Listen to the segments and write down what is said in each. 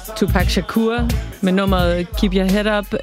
Tupac Shakur med nummeret Keep Your Head Up.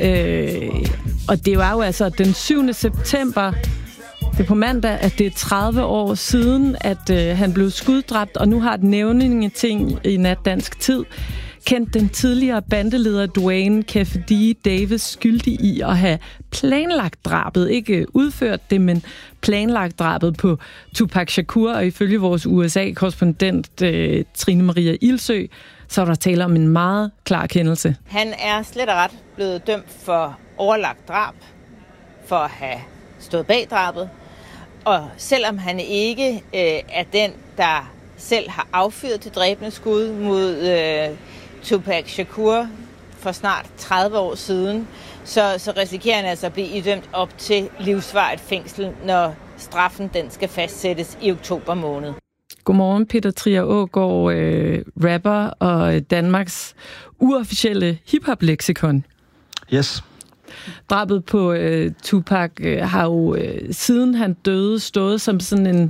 Og det var jo altså den 7. september, det er på mandag, at det er 30 år siden, at han blev skuddræbt, og nu har et nævningeting i nat dansk tid kendt den tidligere bandeleder Dwayne Keffe Davis skyldig i at have planlagt drabet, ikke udført det, men planlagt drabet på Tupac Shakur, og ifølge vores USA-korrespondent Trine Maria Ilsø, så er der tale om en meget klar kendelse. Han er slet og ret blevet dømt for overlagt drab, for at have stået bag drabet, og selvom han ikke er den, der selv har affyret det dræbende skud mod Tupac Shakur for snart 30 år siden, så risikerer han altså at blive idømt op til livsvarigt fængsel, når straffen den skal fastsættes i oktober måned. Godmorgen, Peter Trier Aagaard, rapper og Danmarks uofficielle hiphop-leksikon. Yes. Drabet på Tupac har jo siden han døde stået som sådan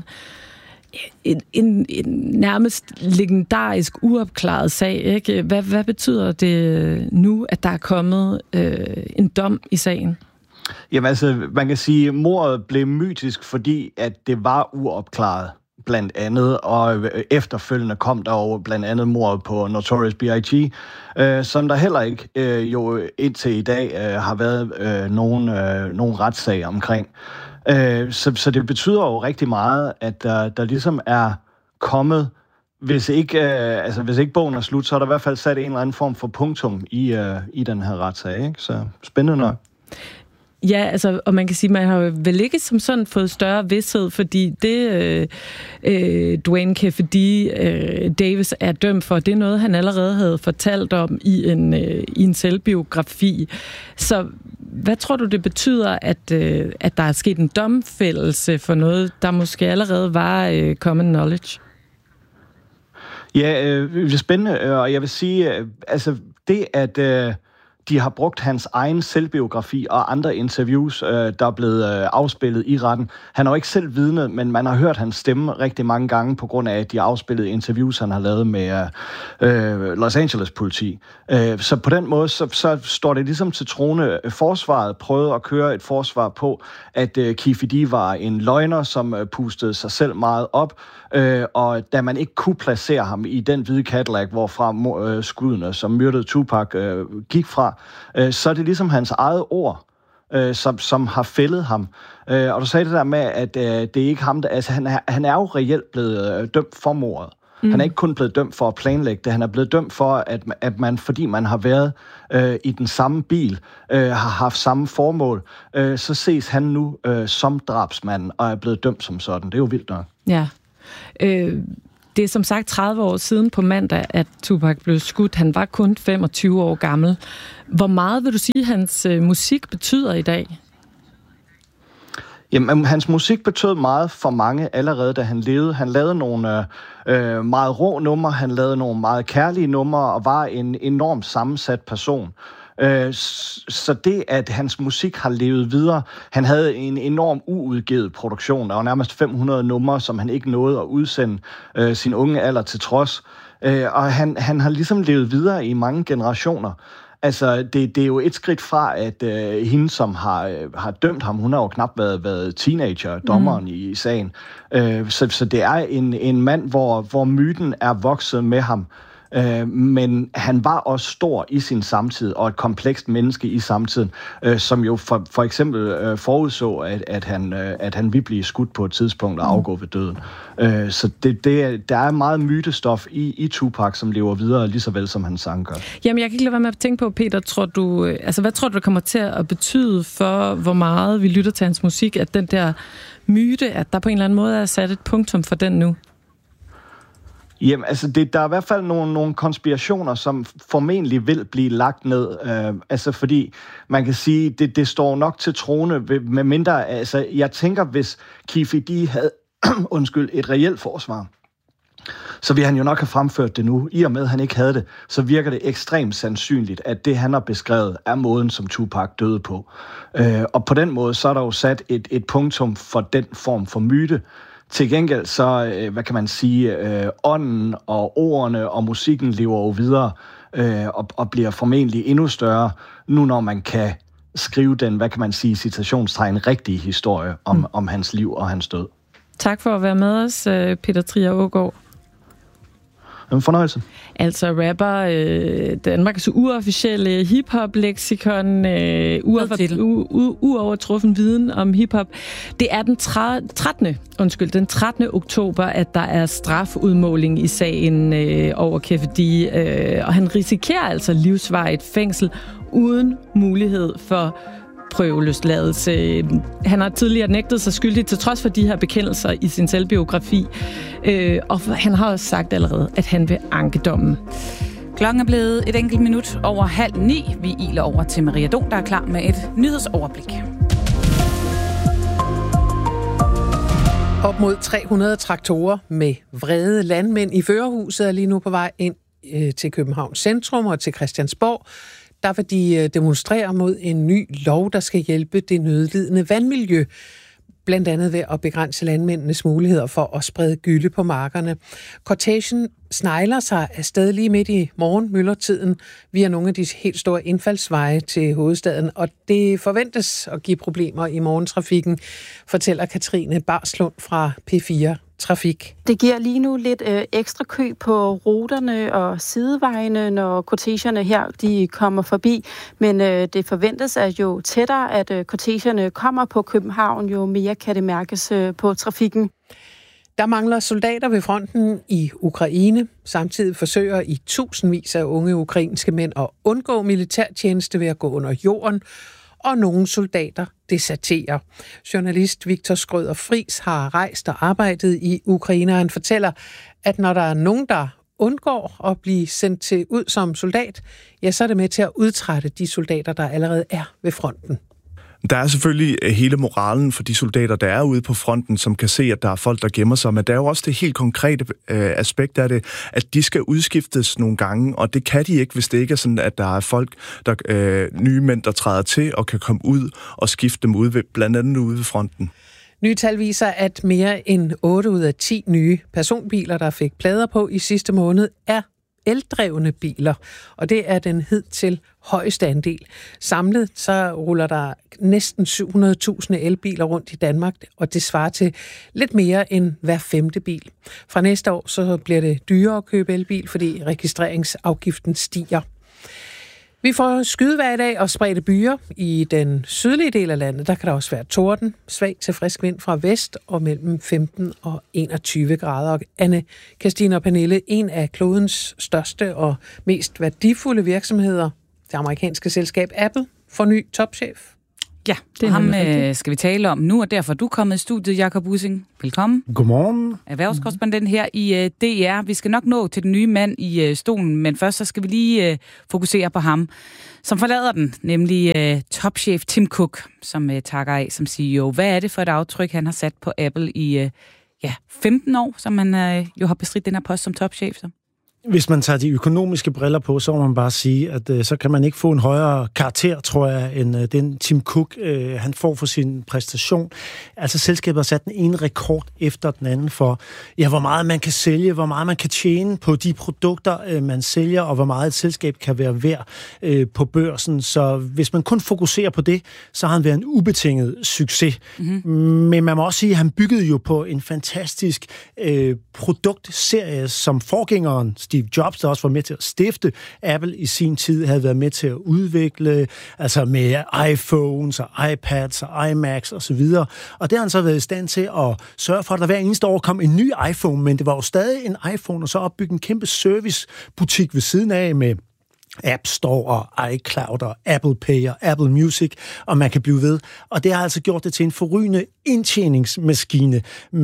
en nærmest legendarisk uopklaret sag, ikke? Hvad betyder det nu, at der er kommet en dom i sagen? Jamen altså, man kan sige, at mordet blev mytisk, fordi at det var uopklaret, blandt andet, og efterfølgende kom der jo blandt andet mordet på Notorious B.I.G., som der heller ikke jo indtil i dag har været nogen retssag omkring. Så det betyder jo rigtig meget, at der ligesom er kommet, hvis ikke bogen er slut, så er der i hvert fald sat en eller anden form for punktum i den her retssag, ikke? Så spændende nok. Ja, altså, og man kan sige, man har jo vel ikke som sådan fået større vished, fordi det Dwayne Keffe Davis er dømt for, det er noget, han allerede havde fortalt om i en selvbiografi. Så hvad tror du, det betyder, at der er sket en domfældelse for noget, der måske allerede var common knowledge? Ja, det er spændende, og jeg vil sige, altså det, at de har brugt hans egen selvbiografi og andre interviews, der er blevet afspillet i retten. Han har jo ikke selv vidnet, men man har hørt hans stemme rigtig mange gange på grund af de afspillede interviews, han har lavet med Los Angeles politi. Så på den måde, så står det ligesom til troende. Forsvaret prøvede at køre et forsvar på, at Keffe D var en løgner, som pustede sig selv meget op, og da man ikke kunne placere ham i den hvide Cadillac, hvorfra skuddene, som myrdede Tupac, gik fra, så er det ligesom hans eget ord, som har fældet ham. Og du sagde det der med, at det er ikke ham, der, altså han er jo reelt blevet dømt for mordet. Han er ikke kun blevet dømt for at planlægge det, han er blevet dømt for, at man, fordi man har været i den samme bil, har haft samme formål, så ses han nu som drabsmanden og er blevet dømt som sådan. Det er jo vildt nok. Ja. Det er som sagt 30 år siden på mandag, at Tupac blev skudt. Han var kun 25 år gammel. Hvor meget vil du sige, hans musik betyder i dag? Jamen, hans musik betød meget for mange allerede, da han levede. Han lavede nogle meget rå numre, han lavede nogle meget kærlige numre og var en enormt sammensat person. Så det, at hans musik har levet videre, han havde en enorm uudgivet produktion. Der var nærmest 500 numre, som han ikke nåede at udsende sin unge alder til trods. Og han har ligesom levet videre i mange generationer. Altså, det er jo et skridt fra, at hende, som har dømt ham, hun har jo knap været teenager, dommeren i sagen. Så det er en mand, hvor myten er vokset med ham. Men han var også stor i sin samtid, og et komplekst menneske i samtiden, som jo for eksempel forudså, at han ville blive skudt på et tidspunkt og afgå ved døden. Så der er meget mytestof i Tupac, som lever videre lige så vel som hans sang gør. Jamen, jeg kan ikke lade være med at tænke på, Peter, hvad tror du, det kommer til at betyde for, hvor meget vi lytter til hans musik, at den der myte, at der på en eller anden måde er sat et punktum for den nu? Jamen, altså, der er i hvert fald nogle konspirationer, som formentlig vil blive lagt ned. Fordi man kan sige, det står nok til troende, med mindre, altså, jeg tænker, hvis Keffe D havde et reelt forsvar, så ville han jo nok have fremført det nu. I og med, at han ikke havde det, så virker det ekstremt sandsynligt, at det, han har beskrevet, er måden, som Tupac døde på. Og på den måde, så er der jo sat et punktum for den form for myte. Til gengæld så, hvad kan man sige, ånden og ordene og musikken lever jo videre. og bliver formentlig endnu større, nu når man kan skrive den, hvad kan man sige, citationstegn, rigtige historie om hans liv og hans død. Tak for at være med os, Peter Trier Aagaard. En fornøjelse. Altså rapper Danmarks uofficielle hiphop-leksikon, uovertruffen viden om hiphop. Det er den 13. oktober, at der er strafudmåling i sagen over Keffe D, og han risikerer altså livsvarigt fængsel uden mulighed for prøveløsladelse. Han har tidligere nægtet sig skyldig til trods for de her bekendelser i sin selvbiografi. Og han har også sagt allerede, at han vil anke dommen. Klokken er blevet et enkelt minut over 8:30. Vi iler over til Maria Don, der er klar med et nyhedsoverblik. Op mod 300 traktorer med vrede landmænd i førerhuset er lige nu på vej ind til Københavns centrum og til Christiansborg. Der vil de demonstrere mod en ny lov, der skal hjælpe det nødlidende vandmiljø. Blandt andet ved at begrænse landmændenes muligheder for at sprede gylde på markerne. Cortegen snegler sig afsted lige midt i morgenmyldertiden via nogle af de helt store indfaldsveje til hovedstaden, og det forventes at give problemer i morgentrafikken, fortæller Katrine Barslund fra P4 Trafik. Det giver lige nu lidt ekstra kø på ruterne og sidevejene, når kortegerne her de kommer forbi. Men det forventes, at jo tættere at kortegerne kommer på København, jo mere kan det mærkes på trafikken. Der mangler soldater ved fronten i Ukraine. Samtidig forsøger i tusindvis af unge ukrainske mænd at undgå militærtjeneste ved at gå under jorden, og nogle soldater deserterer. Journalist Victor Skrøder Friis har rejst og arbejdet i Ukraine, og han fortæller, at når der er nogen, der undgår at blive sendt ud som soldat, ja, så er det med til at udtrætte de soldater, der allerede er ved fronten. Der er selvfølgelig hele moralen for de soldater, der er ude på fronten, som kan se, at der er folk, der gemmer sig. Men der er jo også det helt konkrete aspekt af det, at de skal udskiftes nogle gange, og det kan de ikke, hvis det ikke er sådan, at der er folk, nye mænd, der træder til og kan komme ud og skifte dem ud, blandt andet ude ved fronten. Nye tal viser, at mere end 8 ud af 10 nye personbiler, der fik plader på i sidste måned, er eldrevne biler, og det er den hidtil højeste andel. Samlet så ruller der næsten 700.000 elbiler rundt i Danmark, og det svarer til lidt mere end hver 5. bil. Fra næste år så bliver det dyrere at købe elbil, fordi registreringsafgiften stiger. Vi får skydevejr i dag og spredte byer. I den sydlige del af landet, der kan der også være torden, svag til frisk vind fra vest og mellem 15 og 21 grader. Og Anne, Christine og Pernille, en af klodens største og mest værdifulde virksomheder, det amerikanske selskab Apple, får ny topchef. Ja, det er ham skal vi tale om nu, og derfor er du kommet i studiet, Jakob Ussing. Velkommen. Godmorgen. Erhvervskorrespondent her i DR. Vi skal nok nå til den nye mand i stolen, men først så skal vi lige fokusere på ham, som forlader den, nemlig topchef Tim Cook, som takker af som CEO. Hvad er det for et aftryk, han har sat på Apple i 15 år, som han jo har bestridt den her post som topchef? Så? Hvis man tager de økonomiske briller på, så må man bare sige, at så kan man ikke få en højere karakter, tror jeg, end den Tim Cook, han får for sin præstation. Altså selskabet har sat den ene rekord efter den anden for, hvor meget man kan sælge, hvor meget man kan tjene på de produkter, man sælger, og hvor meget et selskab kan være værd på børsen. Så hvis man kun fokuserer på det, så har han været en ubetinget succes. Mm-hmm. Men man må også sige, at han byggede jo på en fantastisk produktserie, som forgængeren Steve Jobs, der også var med til at stifte Apple i sin tid, havde været med til at udvikle, altså med iPhones og iPads og iMacs og så videre. Og det har han så været i stand til at sørge for, at der hver eneste år kom en ny iPhone, men det var jo stadig en iPhone, og så opbygge en kæmpe servicebutik ved siden af med App Store og iCloud og Apple Pay og Apple Music, og man kan blive ved. Og det har altså gjort det til en forrygende indtjeningsmaskine.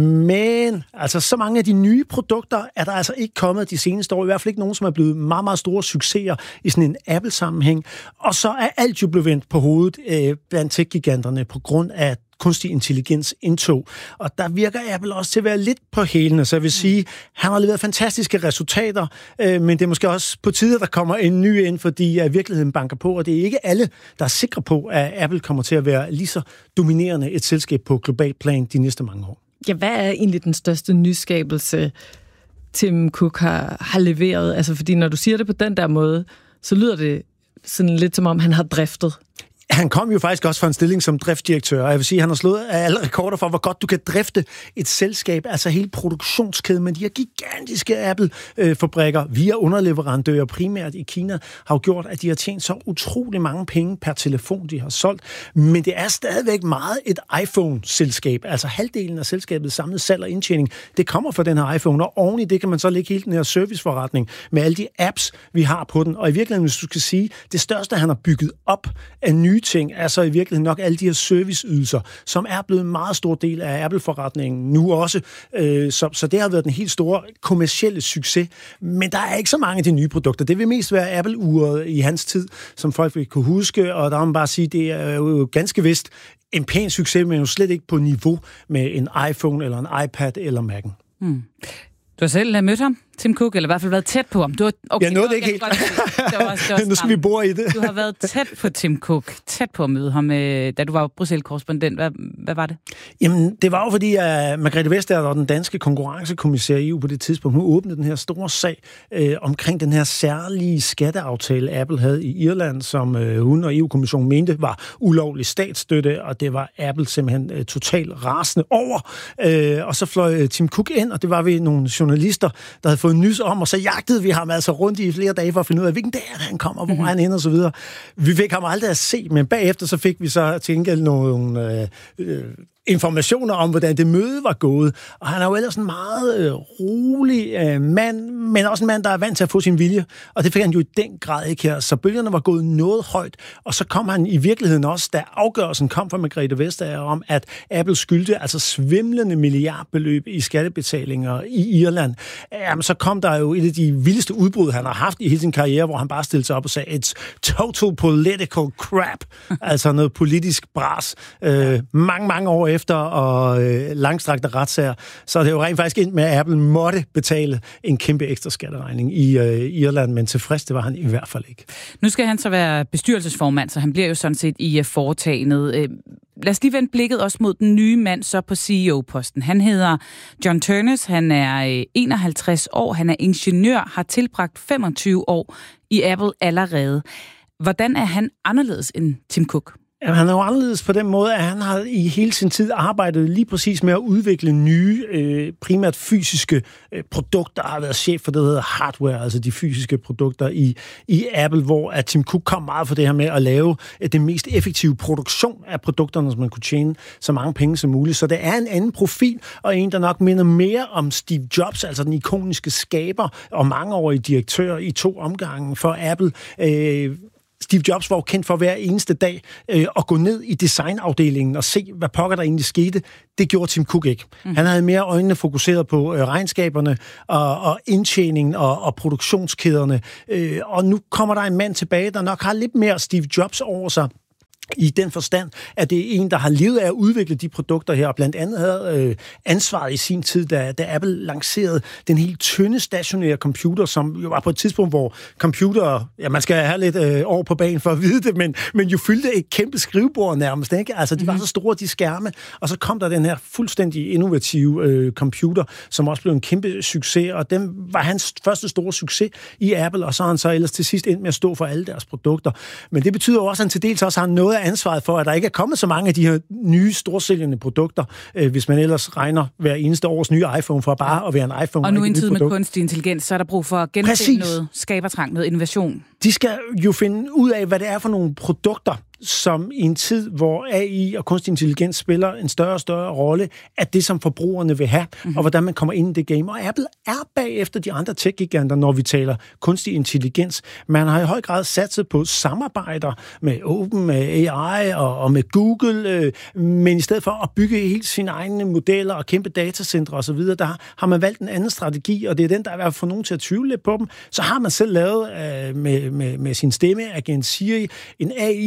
Men altså så mange af de nye produkter er der altså ikke kommet de seneste år. I hvert fald ikke nogen, som er blevet meget, meget store succeser i sådan en Apple-sammenhæng. Og så er alt jo blevet vendt på hovedet blandt tech-giganterne på grund af kunstig intelligens indtog. Og der virker Apple også til at være lidt på hælene, så jeg vil sige, han har leveret fantastiske resultater, men det er måske også på tide, at der kommer en ny ind, fordi virkeligheden banker på, og det er ikke alle, der er sikre på, at Apple kommer til at være lige så dominerende et selskab på global plan de næste mange år. Ja, hvad er egentlig den største nyskabelse Tim Cook har leveret. Altså, fordi når du siger det på den der måde, så lyder det sådan lidt som om, han har driftet. Han kom jo faktisk også fra en stilling som driftsdirektør, og jeg vil sige, at han har slået alle rekorder for, hvor godt du kan drifte et selskab, altså hele produktionskæden, men de her gigantiske Apple-fabrikker via underleverandører, primært i Kina, har jo gjort, at de har tjent så utrolig mange penge per telefon, de har solgt. Men det er stadigvæk meget et iPhone-selskab. Altså halvdelen af selskabets samlede salg og indtjening, det kommer fra den her iPhone, og oven i det kan man så lægge hele den her serviceforretning med alle de apps, vi har på den. Og i virkeligheden, hvis du skal sige, det største, han har bygget op af nye ting, er så i virkeligheden nok alle de her serviceydelser, som er blevet en meget stor del af Apple-forretningen nu også. Så det har været den helt store kommercielle succes. Men der er ikke så mange af de nye produkter. Det vil mest være Apple-uret i hans tid, som folk vil kunne huske, og der må man bare sige, det er jo ganske vist en pæn succes, men jo slet ikke på niveau med en iPhone eller en iPad eller Mac'en. Mm. Du har selv mødt ham, Tim Cook, eller i hvert fald været tæt på ham. Jeg nåede det ikke helt. Nu skal vi bore i det. Du har været tæt på Tim Cook, tæt på at møde ham, da du var Bruxelles-korrespondent. Hvad var det? Jamen, det var jo fordi, at Margrethe Vestager, der var den danske konkurrencekommissær i EU på det tidspunkt, hun åbnede den her store sag omkring den her særlige skatteaftale, Apple havde i Irland, som hun og EU-kommissionen mente var ulovlig statsstøtte, og det var Apple simpelthen totalt rasende over. Og så fløj Tim Cook ind, og det var vi nogle journalister, der havde fået nys om, og så jagtede vi ham altså rundt i flere dage for at finde ud af, hvilken dag han kommer, hvor han ender og så videre. Vi fik ham aldrig at se, men bagefter så fik vi så til gengæld nogle informationer om, hvordan det møde var gået. Og han er jo ellers en meget rolig mand, men også en mand, der er vant til at få sin vilje. Og det fik han jo i den grad ikke her. Så bølgerne var gået noget højt, og så kom han i virkeligheden også, da afgørelsen kom fra Margrethe Vestager om, at Apple skyldte altså svimlende milliardbeløb i skattebetalinger i Irland. Jamen, så kom der jo et af de vildeste udbrud, han har haft i hele sin karriere, hvor han bare stillede sig op og sagde, it's total political crap. Altså noget politisk bras. Mange år efter og langstrakte retssager, så det jo rent faktisk ind med, at Apple måtte betale en kæmpe ekstra skatteregning i Irland, men tilfreds, det var han i hvert fald ikke. Nu skal han så være bestyrelsesformand, så han bliver jo sådan set i foretagendet. Lad os lige vende blikket også mod den nye mand så på CEO-posten. Han hedder John Ternus, han er 51 år, han er ingeniør, har tilbragt 25 år i Apple allerede. Hvordan er han anderledes end Tim Cook? Jamen, han er jo anderledes på den måde, at han har i hele sin tid arbejdet lige præcis med at udvikle nye, primært fysiske produkter. Har været chef for det, der hedder hardware, altså de fysiske produkter i Apple, hvor at Tim Cook kom meget for det her med at lave den mest effektive produktion af produkterne, så man kunne tjene så mange penge som muligt. Så det er en anden profil, og en, der nok minder mere om Steve Jobs, altså den ikoniske skaber og mangeårige direktør i 2 omgange for Apple. Steve Jobs var jo kendt for hver eneste dag at gå ned i designafdelingen og se, hvad pokker der egentlig skete. Det gjorde Tim Cook ikke. Han havde mere øjnene fokuseret på regnskaberne og indtjeningen og produktionskæderne. Og nu kommer der en mand tilbage, der nok har lidt mere Steve Jobs over sig, i den forstand, at det er en, der har levet af at udvikle de produkter her, og blandt andet havde ansvaret i sin tid, da Apple lancerede den helt tynde stationære computer, som jo var på et tidspunkt, hvor computere, ja, man skal have lidt år på banen for at vide det, men jo fyldte et kæmpe skrivebord nærmest, ikke? Altså, de var så store, de skærme, og så kom der den her fuldstændig innovative computer, som også blev en kæmpe succes, og den var hans første store succes i Apple, og så har han så ellers til sidst endt med at stå for alle deres produkter. Men det betyder også, at han til dels også har noget af ansvaret for, at der ikke er kommet så mange af de her nye storsælgende produkter, hvis man ellers regner hver eneste års nye iPhone for bare at være en iPhone. Og nu i en tid med kunstig intelligens, så er der brug for at genfinde noget skabertrang, noget innovation. De skal jo finde ud af, hvad det er for nogle produkter, som i en tid, hvor AI og kunstig intelligens spiller en større og større rolle, er det, som forbrugerne vil have, og hvordan man kommer ind i det game. Og Apple er bagefter de andre tech-giganter, når vi taler kunstig intelligens. Man har i høj grad satset på samarbejder med OpenAI og med Google, men i stedet for at bygge helt sine egne modeller og kæmpe datacentre osv., der har man valgt en anden strategi, og det er den, der er i hvert fald for nogen til at tvivle lidt på dem. Så har man selv lavet med sin stemmeagent Siri en AI-udgave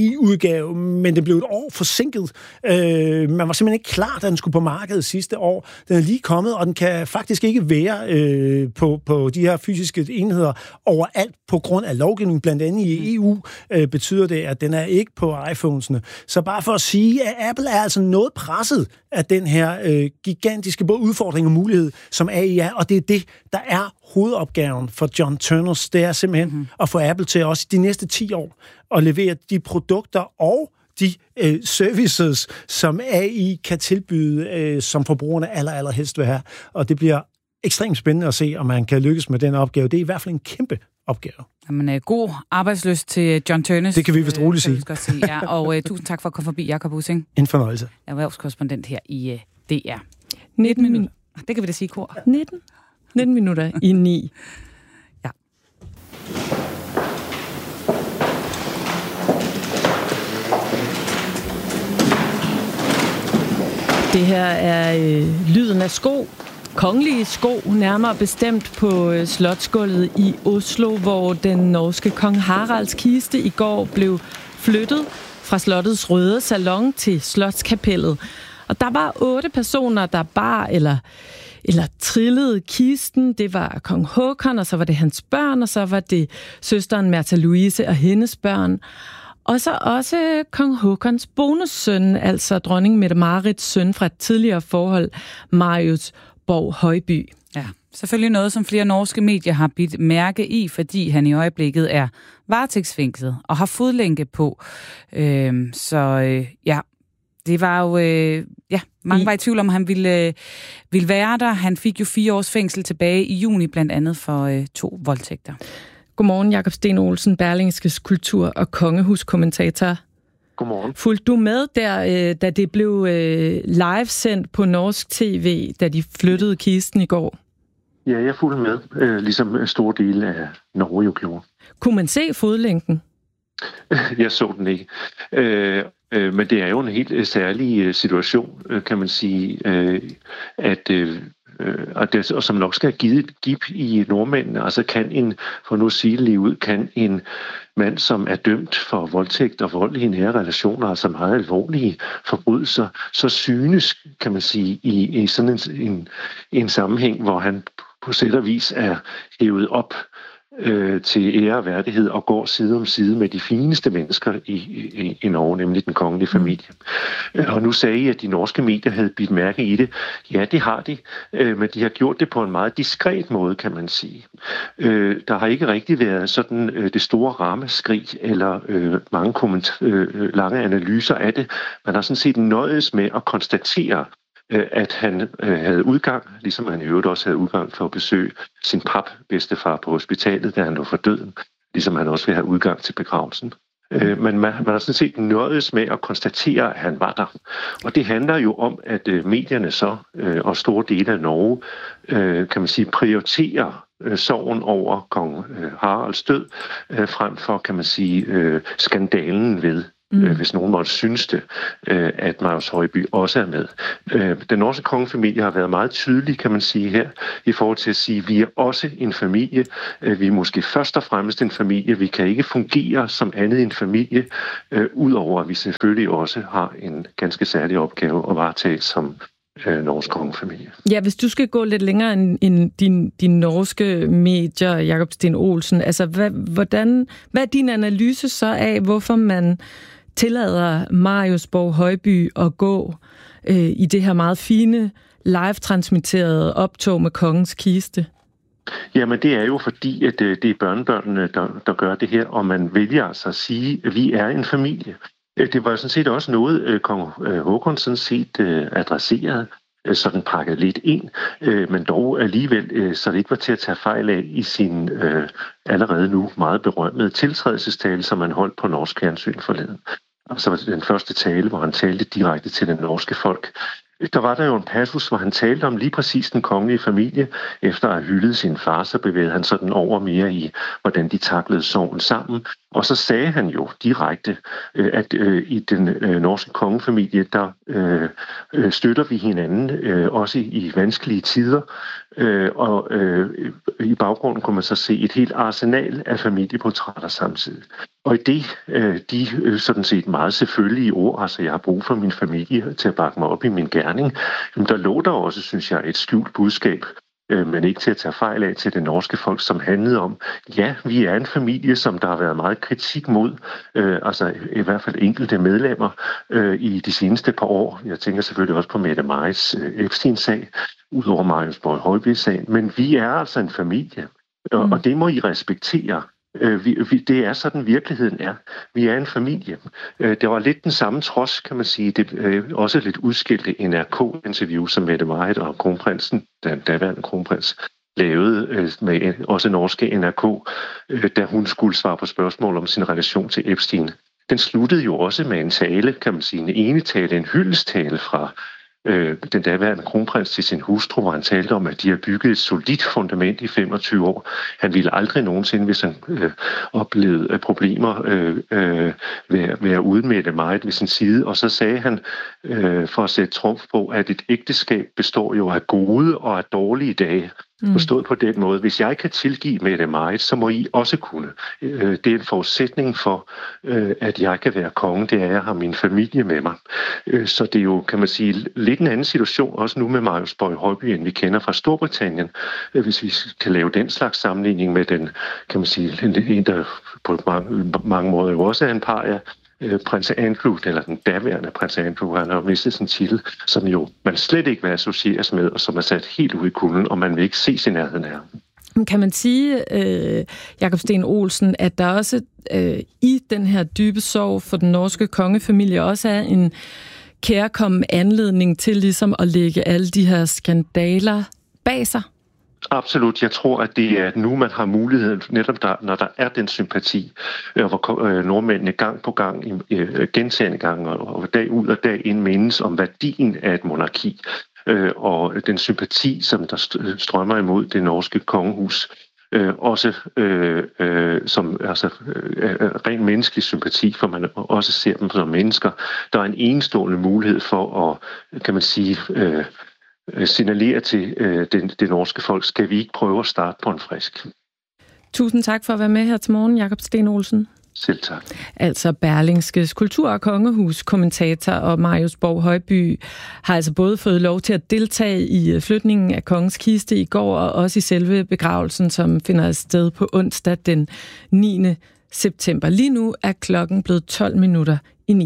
udgave, men det blev et år forsinket. Man var simpelthen ikke klar, da den skulle på markedet sidste år. Den er lige kommet, og den kan faktisk ikke være på de her fysiske enheder overalt på grund af lovgivning. Blandt andet i EU betyder det, at den er ikke på iPhones'ene. Så bare for at sige, at Apple er altså noget presset af den her gigantiske både udfordring og mulighed, som AI er, og det er det, der er hovedopgaven for John Ternus. Det er simpelthen at få Apple til også de næste 10 år at levere de produkter og de services, som AI kan tilbyde, som forbrugerne allerhelst vil have. Og det bliver ekstremt spændende at se, om man kan lykkes med den opgave. Det er i hvert fald en kæmpe opgave. Jamen, god arbejdsløst til John Ternus. Det kan vi vist roligt sige. Ja, og tusind tak for at komme forbi, Jakob Ussing. En fornøjelse. Erhvervskorrespondent her i DR. 19 minutter. Det kan vi da sige, kor. 19 minutter i 9. Ja. Det her er lyden af sko. Kongelige sko, nærmere bestemt på Slotsgulvet i Oslo, hvor den norske kong Haralds kiste i går blev flyttet fra slottets røde salon til Slotskapellet. Og der var 8 personer, der bar eller trillede kisten. Det var kong Håkon, og så var det hans børn, og så var det søsteren Märtha Louise og hendes børn. Og så også kong Håkons bonussøn, altså dronning Mette-Marits søn fra et tidligere forhold, Marius Borg Højby. Ja, selvfølgelig noget, som flere norske medier har bidt mærke i, fordi han i øjeblikket er varetægtsfængslet og har fodlænke på. Det var jo... mange var i tvivl om, han ville være der. Han fik jo 4 års fængsel tilbage i juni, blandt andet for 2 voldtægter. Godmorgen, Jakob Sten Olsen, Berlingskes kultur- og kongehuskommentator. Godmorgen. Fulgte du med der, da det blev livesendt på norsk tv, da de flyttede kisten i går? Ja, jeg fulgte med, ligesom en stor del af Norge jo gjorde. Kunne man se fodlænken? Jeg så den ikke. Men det er jo en helt særlig situation, kan man sige, og som nok skal have givet et gib i nordmændene. Altså for nu at sige lige ud, kan en mand, som er dømt for voldtægt og vold i nære relationer, altså meget alvorlige forbrydelser, så synes, kan man sige, i sådan en sammenhæng, hvor han på sæt og vis er hævet op til ære og værdighed og går side om side med de fineste mennesker i Norge, nemlig den kongelige familie. Og nu sagde I, at de norske medier havde bidt mærke i det. Ja, det har de, men de har gjort det på en meget diskret måde, kan man sige. Der har ikke rigtig været sådan det store rammeskrig eller mange lange analyser af det. Man har sådan set nøjedes med at konstatere, at han havde udgang, ligesom han i øvrigt også havde udgang for at besøge sin papbedstefar på hospitalet, da han lå for døden, ligesom han også ville have udgang til begravelsen. Men man har sådan set nøjedes med at konstatere, at han var der. Og det handler jo om, at medierne så, og store dele af Norge, kan man sige, prioriterer sorgen over kong Haralds død, frem for, kan man sige, skandalen ved, hvis nogen måtte synes det, at Marius Højby også er med. Den norske kongefamilie har været meget tydelig, kan man sige her, i forhold til at sige, at vi er også en familie. Vi er måske først og fremmest en familie. Vi kan ikke fungere som andet end familie, udover at vi selvfølgelig også har en ganske særlig opgave at varetage som norsk kongefamilie. Ja, hvis du skal gå lidt længere end din norske medier, Jakob Sten Olsen, altså hvad er din analyse så af, hvorfor man tillader Marius Borg Højby at gå i det her meget fine live-transmitterede optog med kongens kiste? Jamen det er jo fordi, at det er børnebørnene, der gør det her, og man vælger altså at sige, at vi er en familie. Det var sådan set også noget, kong Håkon sådan set adresserede, sådan pakket lidt ind, men dog alligevel, så det ikke var til at tage fejl af i sin allerede nu meget berømmede tiltrædelsestale, som man holdt på norsk fjernsyn forleden. Og så var det den første tale, hvor han talte direkte til det norske folk. Der var der jo en passus, hvor han talte om lige præcis den kongelige familie. Efter at have hyldet sin far, så bevægede han sådan over mere i, hvordan de taklede sorgen sammen. Og så sagde han jo direkte, at i den norske kongefamilie, der støtter vi hinanden, også i vanskelige tider. Og i baggrunden kunne man så se et helt arsenal af familieportrætter samtidig. Og i det, de sådan set meget selvfølgelige ord, altså jeg har brug for min familie til at bakke mig op i min gerning, der lå der også, synes jeg, et skjult budskab, men ikke til at tage fejl af, til det norske folk, som handlede om, ja, vi er en familie, som der har været meget kritik mod, altså i hvert fald enkelte medlemmer i de seneste par år. Jeg tænker selvfølgelig også på Mette Majs Epstein-sag, udover Marius Borg Højby-sagen, men vi er altså en familie, og det må I respektere. Det er sådan, virkeligheden er. Vi er en familie. Det var lidt den samme trods, kan man sige. Det også lidt udskilte NRK-interview, som Mette Marit og kronprinsen, den daværende kronprins, lavede med også norske NRK, da hun skulle svare på spørgsmål om sin relation til Epstein. Den sluttede jo også med en tale, kan man sige, en enetale, en hyldestale fra den daværende kronprins til sin hustru, hvor han talte om, at de har bygget et solidt fundament i 25 år. Han ville aldrig nogensinde, hvis han oplevede problemer, være ude med det meget ved sin side. Og så sagde han, for at sætte trumf på, at et ægteskab består jo af gode og af dårlige dage. Forstået på den måde. Hvis jeg kan tilgive med det meget, så må I også kunne. Det er en forudsætning for, at jeg kan være konge, det er, at jeg har min familie med mig. Så det er jo, kan man sige, lidt en anden situation, også nu med Marius Borg Højby, end vi kender fra Storbritannien. Hvis vi kan lave den slags sammenligning med den, kan man sige, en, der på mange måder jo også er en par af prins Andrew, eller den daværende prins Andrew, han har mistet sin titel, som jo man slet ikke vil associeres med, og som er sat helt ude i kulden, og man vil ikke se sin nærheden af. Kan man sige, Jakob Sten Olsen, at der også i den her dybe sorg for den norske kongefamilie også er en kærkommen anledning til ligesom at lægge alle de her skandaler bag sig? Absolut. Jeg tror, at det er nu, man har muligheden, netop når der er den sympati, hvor nordmændene gang på gang, gentagne gange og dag ud og dag ind mindes om værdien af et monarki, og den sympati, som der strømmer imod det norske kongehus, også som altså ren menneskelig sympati, for man også ser dem som mennesker. Der er en enestående mulighed for at, kan man sige, signalere til det norske folk, skal vi ikke prøve at starte på en frisk. Tusind tak for at være med her til morgen, Jakob Sten Olsen. Selv tak. Altså Berlingskes kultur- og kongehuskommentator og Marius Borg Højby har altså både fået lov til at deltage i flytningen af kongens kiste i går, og også i selve begravelsen, som finder sted på onsdag den 9. september. Lige nu er klokken blevet 9:12.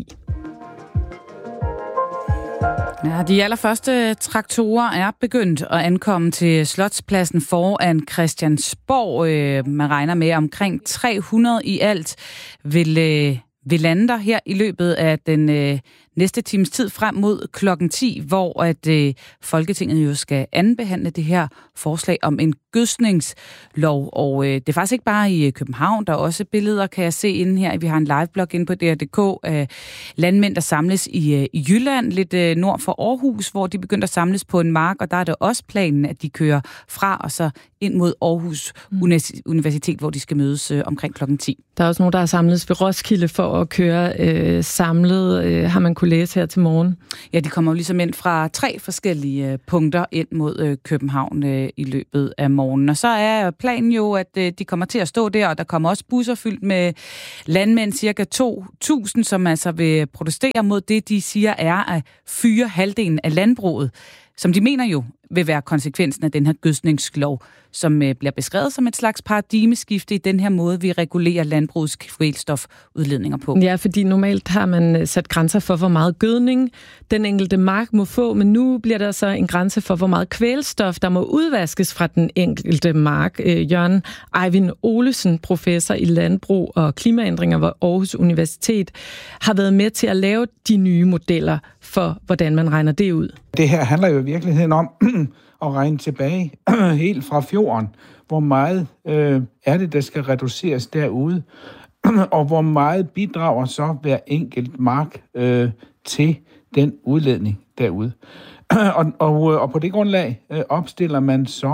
Ja, de allerførste traktorer er begyndt at ankomme til Slotspladsen foran Christiansborg. Man regner med omkring 300 i alt vil lande der her i løbet af den næste times tid frem mod klokken 10, hvor at Folketinget jo skal andenbehandle det her forslag om en gødskningslov. Og det er faktisk ikke bare i København, der er også billeder, kan jeg se inden her. Vi har en liveblog inde på DR.dk af landmænd, der samles i Jylland, lidt nord for Aarhus, hvor de begynder at samles på en mark, og der er det også planen, at de kører fra og så ind mod Aarhus Universitet, hvor de skal mødes omkring klokken 10. Der er også nogen, der er samlet ved Roskilde for at køre samlet, har man kunne læse her til morgen. Ja, de kommer jo ligesom ind fra 3 forskellige punkter ind mod København i løbet af morgenen. Og så er planen jo, at de kommer til at stå der, og der kommer også busser fyldt med landmænd, cirka 2.000, som altså vil protestere mod det, de siger er at fyre halvdelen af landbruget, som de mener jo vil være konsekvensen af den her gødskningslov, som bliver beskrevet som et slags paradigmeskifte i den her måde, vi regulerer landbrugets kvælstofudledninger på. Ja, fordi normalt har man sat grænser for, hvor meget gødning den enkelte mark må få, men nu bliver der så en grænse for, hvor meget kvælstof, der må udvaskes fra den enkelte mark. Jørgen Eivind Olesen, professor i landbrug og klimaændringer ved Aarhus Universitet, har været med til at lave de nye modeller for, hvordan man regner det ud. Det her handler jo i virkeligheden om at regne tilbage helt fra fjorden. Hvor meget er det, der skal reduceres derude? Og hvor meget bidrager så hver enkelt mark til den udledning derude? Og på det grundlag opstiller man så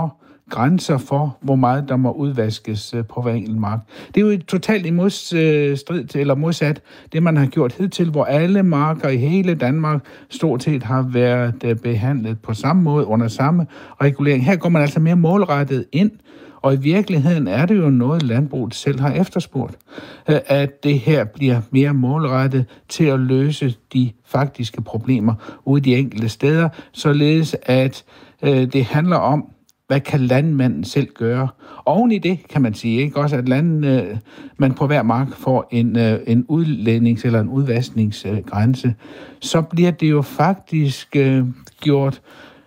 grænser for, hvor meget der må udvaskes på hver enkelt mark. Det er jo totalt i modstrid til, eller modsat det, man har gjort hidtil, hvor alle marker i hele Danmark stort set har været behandlet på samme måde, under samme regulering. Her går man altså mere målrettet ind, og i virkeligheden er det jo noget, landbruget selv har efterspurgt, at det her bliver mere målrettet til at løse de faktiske problemer ude i de enkelte steder, således at det handler om, hvad kan landmanden selv gøre? Oven i det kan man sige, ikke også, at man på hver mark får en udlednings- eller en udvaskningsgrænse. Så bliver det jo faktisk gjort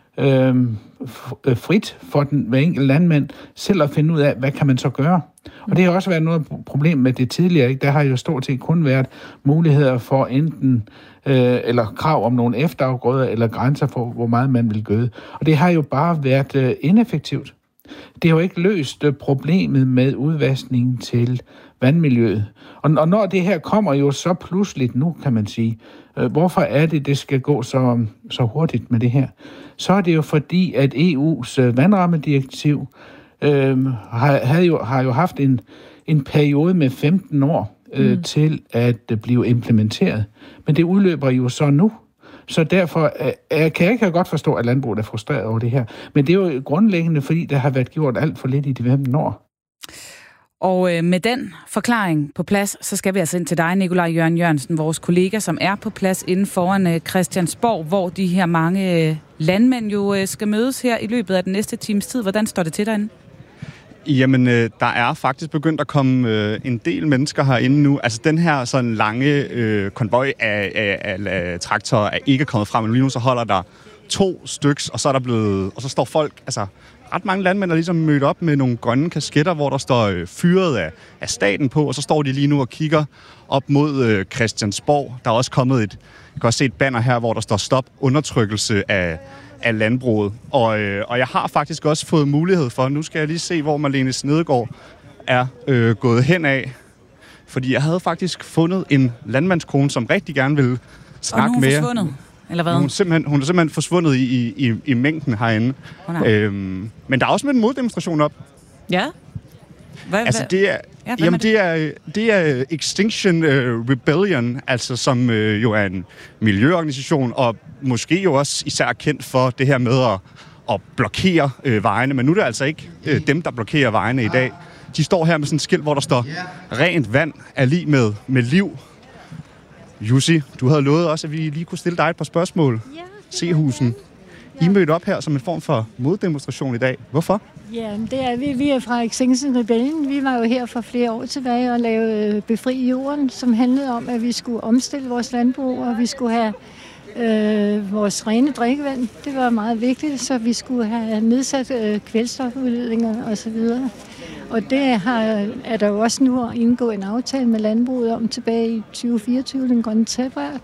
frit for hver enkelt landmand selv at finde ud af, hvad kan man så gøre. Og det har også været noget problem med det tidligere. Ikke? Der har jo stort set kun været muligheder for enten eller krav om nogle efterafgrøder eller grænser for, hvor meget man vil gøde. Og det har jo bare været ineffektivt. Det har jo ikke løst problemet med udvaskningen til vandmiljøet. Og når det her kommer jo så pludseligt nu, kan man sige, hvorfor er det skal gå så hurtigt med det her? Så er det jo fordi, at EU's vandrammedirektiv har jo haft en periode med 15 år til at blive implementeret. Men det udløber jo så nu. Så derfor kan jeg godt forstå, at landbruget er frustreret over det her. Men det er jo grundlæggende, fordi der har været gjort alt for lidt i de 15 år. Og med den forklaring på plads, så skal vi altså ind til dig, Nikolaj Jørgen Jørgensen, vores kollega, som er på plads inden foran Christiansborg, hvor de her mange landmænd jo skal mødes her i løbet af den næste times tid. Hvordan står det til derinde? Jamen, der er faktisk begyndt at komme en del mennesker herinde nu. Altså, den her sådan lange konvoj af traktorer er ikke kommet frem. Men lige nu så holder der 2 styks, og så står folk, altså ret mange landmænd er ligesom mødt op med nogle grønne kasketter, hvor der står fyret af staten på, og så står de lige nu og kigger op mod Christiansborg. Der er også kommet jeg kan også se et banner her, hvor der står stop undertrykkelse af landbruget. Og jeg har faktisk også fået mulighed for, nu skal jeg lige se, hvor Marlene Snedegaard er gået hen af. Fordi jeg havde faktisk fundet en landmandskone, som rigtig gerne ville snakke med. Og nu er hun forsvundet, eller hvad? Hun er simpelthen forsvundet i mængden herinde. Men der er også med en moddemonstration op. Ja. Det er Extinction Rebellion, altså som jo er en miljøorganisation, og måske jo også især kendt for det her med at blokere vejene. Men nu er det altså ikke dem, der blokerer vejene i dag. De står her med sådan et skilt, hvor der står, rent vand er lig med liv. Jussi, du havde lovet også, at vi lige kunne stille dig et par spørgsmål. Sehusen. I mødte op her som en form for moddemonstration i dag. Hvorfor? Ja, det er vi. Vi er fra Extinction Rebellion. Vi var jo her for flere år tilbage og lavede Befri jorden, som handlede om, at vi skulle omstille vores landbrug, og vi skulle have vores rene drikkevand. Det var meget vigtigt, så vi skulle have nedsat kvælstofudledninger osv. Og det er der jo også nu indgået en aftale med landbruget om tilbage i 2024, den grønne tæpper.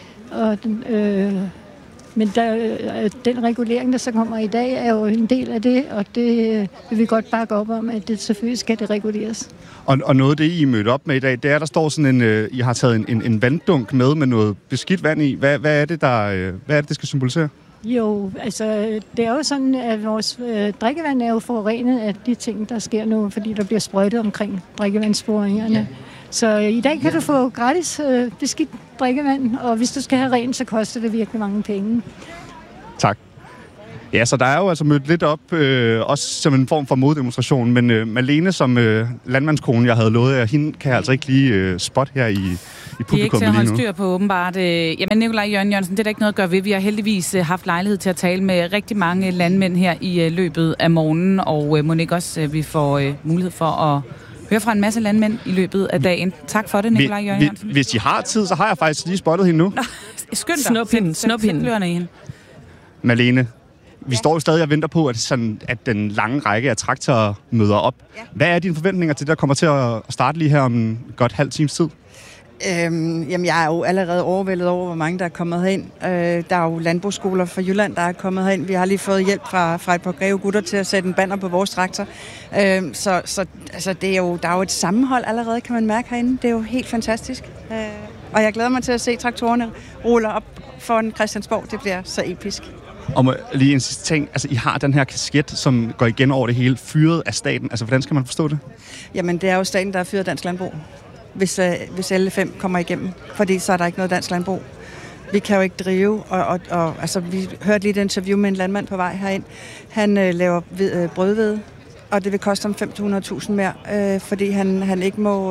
Men den regulering, der så kommer i dag, er jo en del af det, og det vil vi godt bakke op om, at det selvfølgelig skal det reguleres. Og noget af det, I mødte op med i dag, det er, der står sådan I har taget en vanddunk med noget beskidt vand i. Hvad er det, det skal symbolisere? Jo, altså det er jo sådan, at vores drikkevand er jo forurenet af de ting, der sker nu, fordi der bliver sprøjtet omkring drikkevandsboringerne. Ja. Så i dag kan du få gratis beskidt drikkevand, og hvis du skal have rent, så koster det virkelig mange penge. Tak. Ja, så der er jo altså mødt lidt op, også som en form for moddemonstration, men Marlene som landmandskone, jeg havde lovet af, hende kan jeg altså ikke lige spotte her i publikum lige nu. Det er ikke til at holde styr på, åbenbart. Jamen, Nikolaj Jørgen Jørgensen, det er der ikke noget at gøre ved. Vi har heldigvis haft lejlighed til at tale med rigtig mange landmænd her i løbet af morgenen, og må ikke også, vi får mulighed for at høre fra en masse landmænd i løbet af dagen. Tak for det, Nikolaj Jørgen Jørgensen. Hvis I har tid, så har jeg faktisk lige spottet hende nu. Skynd dig. Snup hende. Marlene, vi står jo stadig og venter på, at den lange række af traktorer møder op. Ja. Hvad er dine forventninger til det, der kommer til at starte lige her om en godt halv times tid? Jamen, jeg er jo allerede overvældet over, hvor mange der er kommet herind. Der er jo landbrugsskoler fra Jylland, der er kommet herind. Vi har lige fået hjælp fra et par Greve gutter til at sætte en banner på vores traktor. Så altså, der er jo et sammenhold allerede, kan man mærke herinde. Det er jo helt fantastisk. Og jeg glæder mig til at se traktorerne rulle op foran Christiansborg. Det bliver så episk. Og lige en sidste ting, altså I har den her kasket, som går igen over det hele, fyret af staten. Altså hvordan skal man forstå det? Jamen det er jo staten, der har fyret dansk landbrug, hvis alle 5 kommer igennem, fordi så er der ikke noget dansk landbrug. Vi kan jo ikke drive, og altså, vi hørte lige et interview med en landmand på vej herind. Han laver brødhvede, og det vil koste ham 500.000 mere, fordi han ikke må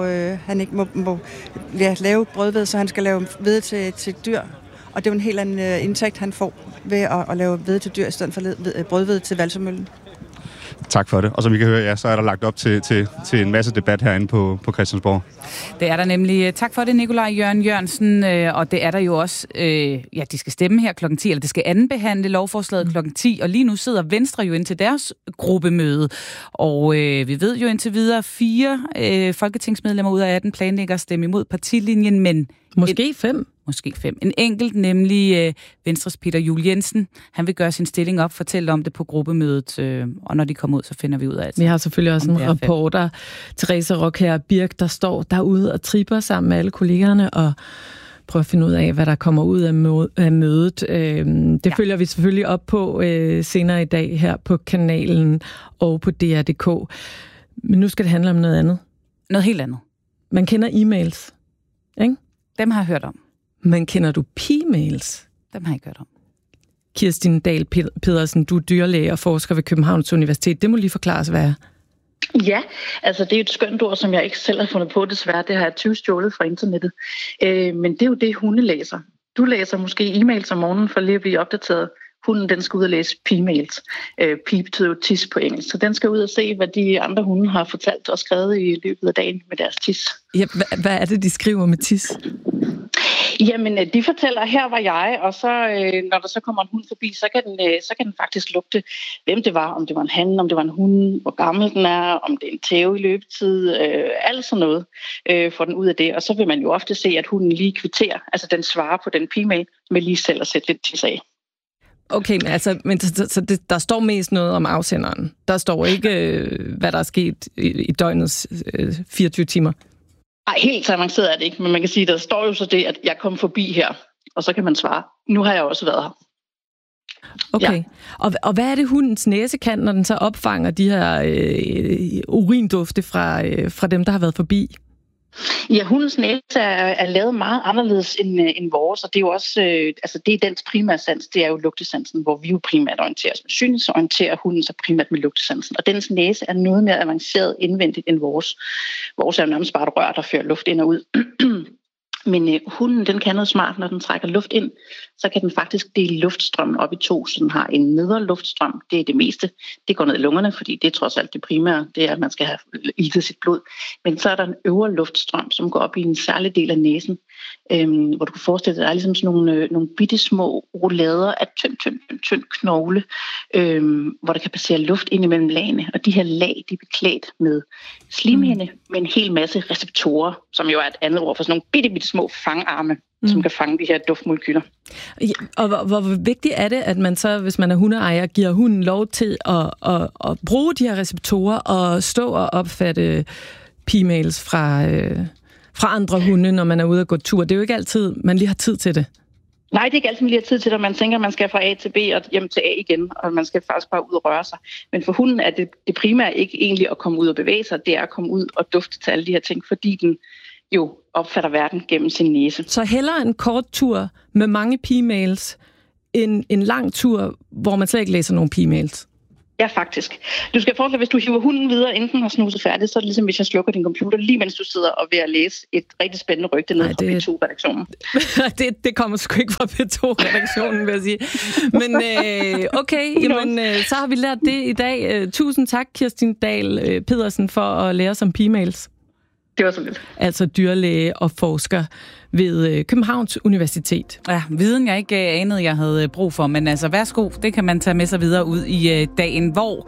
lave brødhvede, så han skal lave hvede til dyr. Og det er jo en helt anden indtægt, han får ved at lave hvede til dyr, i stedet for brødhvede til valsemøllen. Tak for det. Og som vi kan høre, ja, så er der lagt op til en masse debat herinde på Christiansborg. Det er der nemlig. Tak for det, Nikolaj Jørgen Jørgensen. Og det er der jo også, de skal stemme her kl. 10, eller det skal andenbehandle lovforslaget kl. 10. Og lige nu sidder Venstre jo ind til deres gruppemøde. Og vi ved jo indtil videre, 4 folketingsmedlemmer ud af 18 planlægger at stemme imod partilinjen, men... Måske 5. Måske 5. En enkelt, nemlig Venstres Peter Juel Jensen. Han vil gøre sin stilling op, fortælle om det på gruppemødet, og når de kommer ud, så finder vi ud af det. Vi har selvfølgelig også en reporter, Therese Rockher Birk, der står derude og tripper sammen med alle kollegerne og prøver at finde ud af, hvad der kommer ud af mødet. Det følger vi selvfølgelig op på senere i dag her på kanalen og på DR.dk. Men nu skal det handle om noget andet. Noget helt andet. Man kender e-mails, ikke? Dem har jeg hørt om. Men kender du p-mails? Dem har jeg ikke hørt om. Kirsten Dahl Pedersen, du er dyrlæge og forsker ved Københavns Universitet. Det må lige forklares, hvad er. Ja, altså det er et skønt ord, som jeg ikke selv har fundet på, desværre. Det har jeg tyvstjålet fra internettet. Men det er jo det, hunde læser. Du læser måske e-mails om morgenen for lige at blive opdateret. Hunden, den skal ud og læse p-mails. P betyder jo tis på engelsk. Så den skal ud og se, hvad de andre hunde har fortalt og skrevet i løbet af dagen med deres tis. Ja, hvad er det, de skriver med tis? Jamen, de fortæller, her var jeg, og så når der så kommer en hund forbi, så kan den faktisk lugte, hvem det var, om det var en han, om det var en hund, hvor gammel den er, om det er en tæve i løbetid, alt sådan noget, får den ud af det. Og så vil man jo ofte se, at hunden lige kvitterer, altså den svarer på den p-mail, med lige selv at sætte lidt tis af. Okay, men der står mest noget om afsenderen. Der står ikke, hvad der er sket i døgnets 24 timer. Nej, helt så avanceret er det ikke, men man kan sige, der står jo så det, at jeg kom forbi her, og så kan man svare, nu har jeg også været her. Okay, ja. Og hvad er det, hundens næse kan, når den så opfanger de her urindufte fra dem, der har været forbi? Ja, hundens næse er lavet meget anderledes end vores, og det er jo også, det er dens primære sans, det er jo lugtesansen, hvor vi jo primært orienteres med synet, så orienterer hunden sig primært med lugtesansen. Og dens næse er noget mere avanceret indvendigt end vores. Vores er jo nærmest bare et rør, der fører luft ind og ud. Men hunden, den kan noget smart, når den trækker luft ind, så kan den faktisk dele luftstrømmen op i 2, så den har en nedre luftstrøm, det er det meste. Det går ned i lungerne, fordi det er trods alt det primære, det er, at man skal have iltet sit blod. Men så er der en øvre luftstrøm, som går op i en særlig del af næsen, hvor du kan forestille dig, at der er ligesom sådan nogle bitte små roulader af tynd knogle, hvor der kan passere luft ind imellem lagene. Og de her lag, de er beklædt med slimhinde med en hel masse receptorer, som jo er et andet ord for sådan nogle bitte små fangarme, som kan fange de her duftmolekyler. Ja, og hvor vigtigt er det, at man så, hvis man er hundeejer, giver hunden lov til at bruge de her receptorer og stå og opfatte p-mails fra andre hunde, når man er ude og gå tur? Det er jo ikke altid, man lige har tid til det. Nej, det er ikke altid, man lige har tid til det, man tænker, at man skal fra A til B og hjem til A igen, og man skal faktisk bare ud og røre sig. Men for hunden er det primære ikke egentlig at komme ud og bevæge sig, det er at komme ud og dufte til alle de her ting, fordi den jo opfatter verden gennem sin næse. Så hellere en kort tur med mange p-mails, end en lang tur, hvor man slet ikke læser nogen p-mails? Ja, faktisk. Du skal forestille, hvis du hiver hunden videre, inden den har snuset færdigt, så er det ligesom, hvis jeg slukker din computer, lige mens du sidder og ved at læse et rigtig spændende rygte ned fra P2-redaktionen. det kommer sgu ikke fra P2-redaktionen, vil jeg sige. Men okay, jamen, så har vi lært det i dag. Tusind tak, Kirsten Dahl Pedersen, for at lære os om p-mails. Det var så lidt. Altså dyrlæge og forsker ved Københavns Universitet. Ja, viden jeg ikke anede, jeg havde brug for, men altså værsgo, det kan man tage med sig videre ud i dagen, hvor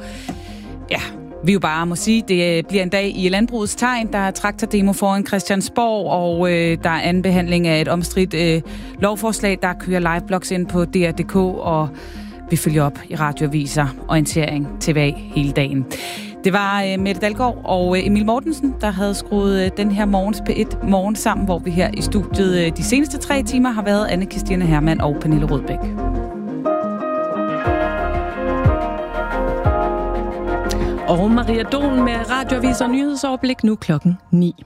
vi jo bare må sige, det bliver en dag i landbrugets tegn. Der er traktordemo foran Christiansborg, og der er anden behandling af et omstridt lovforslag, der kører liveblogs ind på DR.dk, og vi følger op i radioaviser, orientering, TV hele dagen. Det var Mette Dalgaard og Emil Mortensen, der havde skruet den her morgens P1 morgen sammen, hvor vi her i studiet de seneste 3 timer har været Anne Kirstine Hermann og Pernille Rødbæk. Og Maria Don med radioavis og nyhedsoverblik nu 9:00.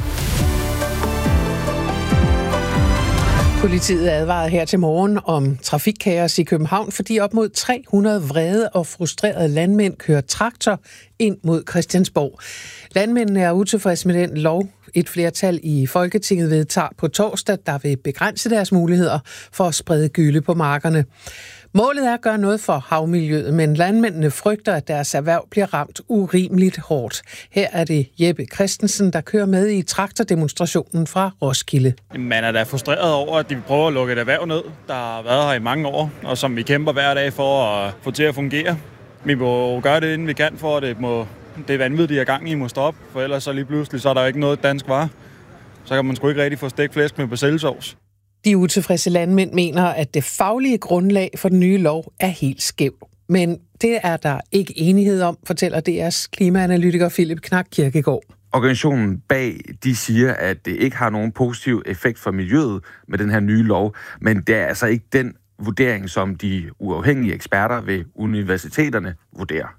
Politiet advarede her til morgen om trafikkaos i København, fordi op mod 300 vrede og frustrerede landmænd kører traktor ind mod Christiansborg. Landmændene er utilfredse med den lov, et flertal i Folketinget vedtager på torsdag, der vil begrænse deres muligheder for at sprede gylle på markerne. Målet er at gøre noget for havmiljøet, men landmændene frygter, at deres erhverv bliver ramt urimeligt hårdt. Her er det Jeppe Christensen, der kører med i traktordemonstrationen fra Roskilde. Man er da frustreret over, at de prøver at lukke et erhverv ned, der har været her i mange år, og som vi kæmper hver dag for at få til at fungere. Vi må gøre det, inden vi kan, for at det vanvittige, de er gang i, må stoppe, for ellers så lige pludselig, så er der jo ikke noget dansk vare. Så kan man sgu ikke rigtig få stegt flæsk med persillesovs. De utilfredse landmænd mener, at det faglige grundlag for den nye lov er helt skæv. Men det er der ikke enighed om, fortæller DR's klimaanalytiker Philip Knak Kirkegaard. Organisationen bag, de siger, at det ikke har nogen positiv effekt for miljøet med den her nye lov, men det er altså ikke den vurdering, som de uafhængige eksperter ved universiteterne vurderer.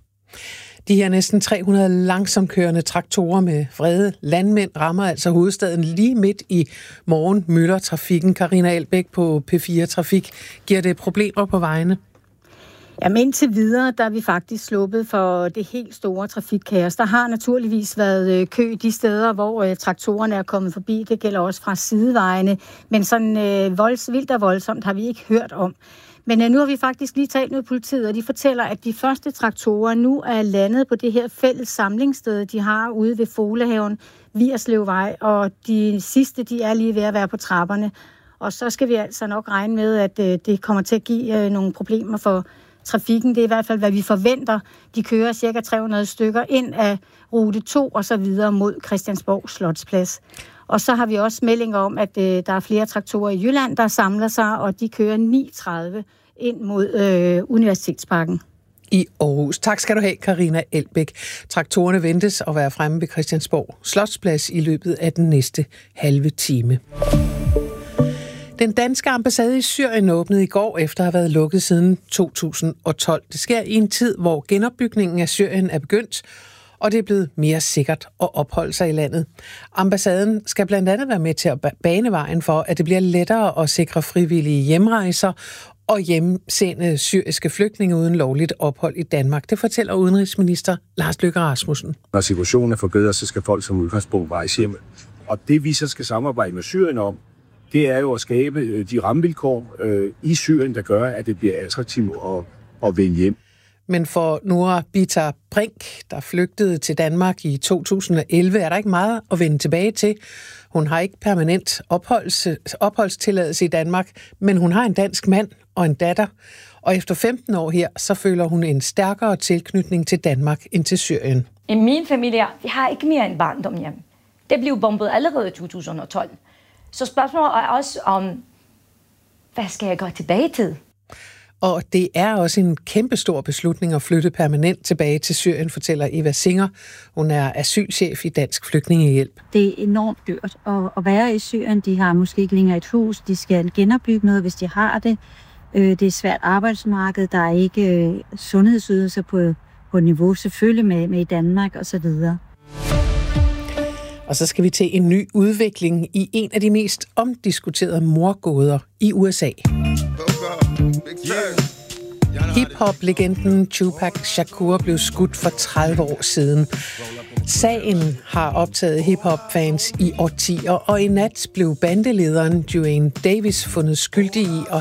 De her næsten 300 langsomkørende traktorer med vrede landmænd rammer altså hovedstaden lige midt i morgenmøllertrafikken. Karina Elbæk på P4 Trafik. Giver det problemer på vejene? Jamen indtil videre, der er vi faktisk sluppet for det helt store trafikkaos. Der har naturligvis været kø de steder, hvor traktorerne er kommet forbi. Det gælder også fra sidevejene. Men sådan vildt og voldsomt har vi ikke hørt om. Men nu har vi faktisk lige talt med politiet, og de fortæller, at de første traktorer nu er landet på det her fælles samlingssted, de har ude ved Folehaven, Vigerslevvej, og de sidste, de er lige ved at være på trapperne. Og så skal vi altså nok regne med, at det kommer til at give nogle problemer for trafikken. Det er i hvert fald, hvad vi forventer. De kører cirka 300 stykker ind af rute 2 og så videre mod Christiansborg Slotsplads. Og så har vi også meldinger om, at der er flere traktorer i Jylland, der samler sig, og de kører 9:30 ind mod Universitetsparken. I Aarhus. Tak skal du have, Karina Elbæk. Traktorerne ventes at være fremme ved Christiansborg Slotsplads i løbet af den næste halve time. Den danske ambassade i Syrien åbnede i går efter at have været lukket siden 2012. Det sker i en tid, hvor genopbygningen af Syrien er begyndt, og det er blevet mere sikkert at opholde sig i landet. Ambassaden skal blandt andet være med til at bane vejen for, at det bliver lettere at sikre frivillige hjemrejser og hjemsende syriske flygtninge uden lovligt ophold i Danmark. Det fortæller udenrigsminister Lars Løkke Rasmussen. Når situationen er forbedret, så skal folk som udgangspunkt rejse hjem. Og det vi så skal samarbejde med Syrien om, det er jo at skabe de rammevilkår i Syrien, der gør, at det bliver attraktivt at vende hjem. Men for Noora Bita Brink, der flygtede til Danmark i 2011, er der ikke meget at vende tilbage til. Hun har ikke permanent opholdstilladelse i Danmark, men hun har en dansk mand og en datter. Og efter 15 år her, så føler hun en stærkere tilknytning til Danmark end til Syrien. I min familie, vi har ikke mere en barndom hjem. Det blev bombet allerede i 2012. Så spørgsmålet er også om, hvad skal jeg gå tilbage til? Og det er også en kæmpestor beslutning at flytte permanent tilbage til Syrien, fortæller Eva Singer. Hun er asylchef i Dansk Flygtningehjælp. Det er enormt dyrt at være i Syrien. De har måske ikke længere et hus. De skal genopbygge noget, hvis de har det. Det er et svært arbejdsmarked. Der er ikke sundhedsydelser på niveau, selvfølgelig med i Danmark osv. Og så skal vi til en ny udvikling i en af de mest omdiskuterede mordgåder i USA. Hip-hop-legenden Tupac Shakur blev skudt for 30 år siden. Sagen har optaget hip-hop-fans i årtier, og i nat blev bandelederen Duane Davis fundet skyldig i at